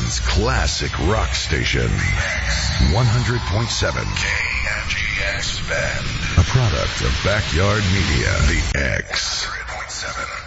Portland's classic rock station. 100.7 KNGX Bend. A product of Backyard Media. The X. 100.7.